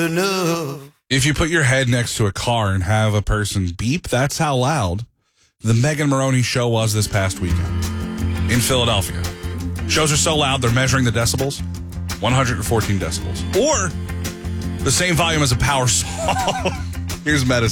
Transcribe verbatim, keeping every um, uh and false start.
enough. If you put your head next to a car and have a person beep, that's how loud the Megan Maroney show was this past weekend in Philadelphia. Shows are so loud, they're measuring the decibels, one hundred fourteen decibels. Or the same volume as a power saw. Here's medicine.